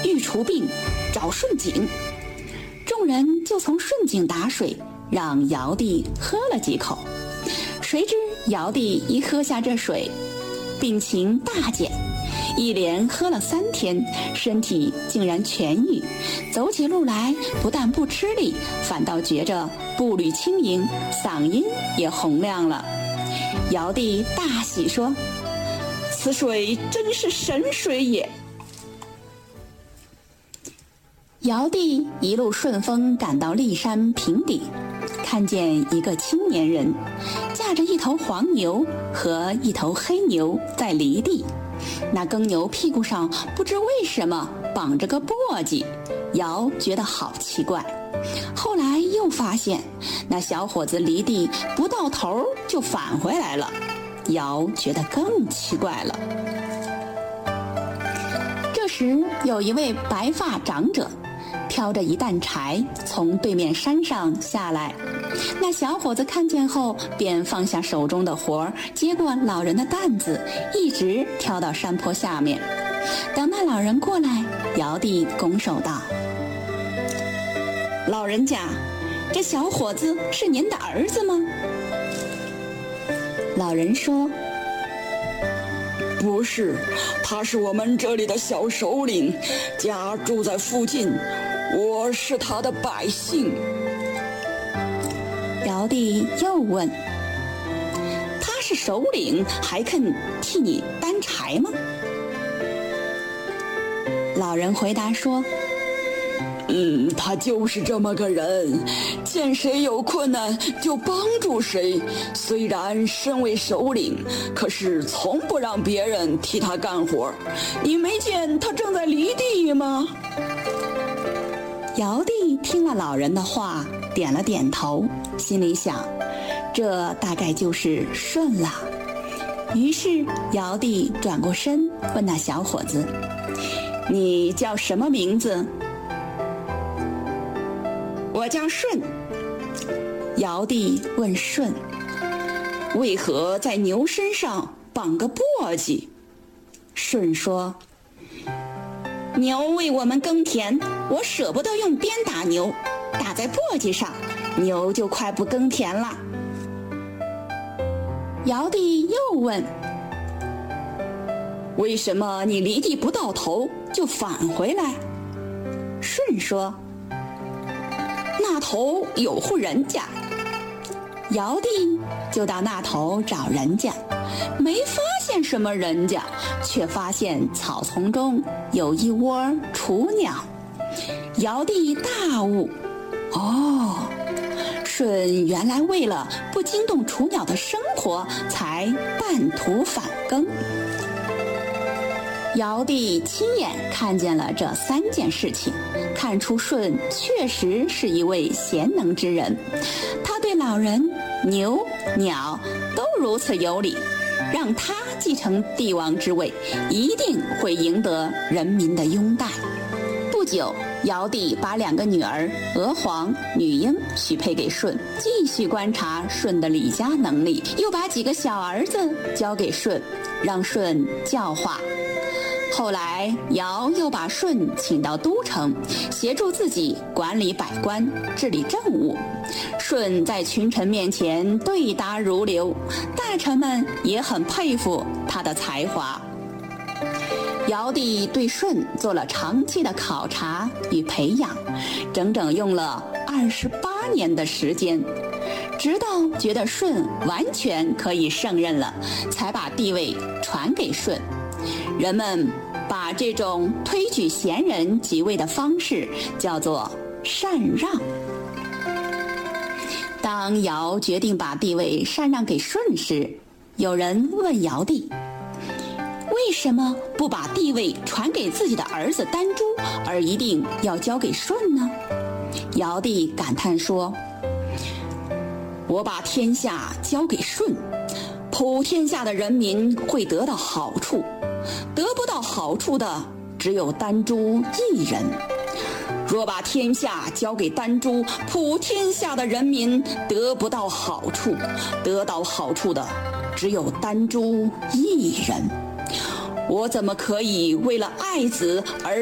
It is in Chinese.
欲除病，找顺景。众人就从顺景打水，让尧帝喝了几口。谁知尧帝一喝下这水，病情大减，一连喝了3天，身体竟然痊愈，走起路来不但不吃力，反倒觉着步履轻盈，嗓音也洪亮了。尧帝大喜说：“此水真是神水也。”尧帝一路顺风赶到骊山平顶，看见一个青年人驾着一头黄牛和一头黑牛在犁地，那耕牛屁股上不知为什么绑着个簸箕，尧觉得好奇怪。后来又发现那小伙子犁地不到头就返回来了，尧觉得更奇怪了。这时有一位白发长者挑着一担柴从对面山上下来，那小伙子看见后便放下手中的活，接过老人的担子，一直挑到山坡下面。等那老人过来，尧帝拱手道：“老人家，这小伙子是您的儿子吗？”老人说：“ 不是，他是我们这里的小首领，家住在附近，我是他的百姓。” 尧帝又问：“他是首领，还肯替你担柴吗？”老人回答说：“ 他就是这么个人，见谁有困难就帮助谁。虽然身为首领，可是从不让别人替他干活。你没见他正在犁地吗？” 尧帝听了老人的话，点了点头，心里想，这大概就是舜了。于是尧帝转过身问那小伙子：“你叫什么名字？”“我叫舜。”尧帝问舜：“为何在牛身上绑个簸箕？”舜说：“牛为我们耕田，我舍不得用鞭打牛，打在簸箕上，牛就快不耕田了。”尧帝又问：“为什么你犁地不到头就返回来？”舜说：“那头有户人家。”尧帝就到那头找人家，没发现什么人家，却发现草丛中有一窝雏鸟。尧帝大悟，舜原来为了不惊动雏鸟的生活，才半途返耕。尧帝亲眼看见了这3件事情，看出舜确实是一位贤能之人。他对老人、牛、鸟都如此有礼，让他继承帝王之位，一定会赢得人民的拥戴。不久，尧帝把2个女儿娥皇、女英许配给舜，继续观察舜的理家能力，又把几个小儿子交给舜，让舜教化。后来尧又把舜请到都城，协助自己管理百官，治理政务。舜在群臣面前对答如流，大臣们也很佩服他的才华。尧帝对舜做了长期的考察与培养，整整用了28年的时间，直到觉得舜完全可以胜任了，才把帝位传给舜。人们把这种推举贤人即位的方式叫做禅让。当尧决定把帝位禅让给舜时，有人问尧帝，为什么不把帝位传给自己的儿子丹朱，而一定要交给舜呢？尧帝感叹说，我把天下交给舜，普天下的人民会得到好处，得不到好处的只有丹朱一人。若把天下交给丹朱，普天下的人民得不到好处，得到好处的只有丹朱一人。我怎么可以为了爱子而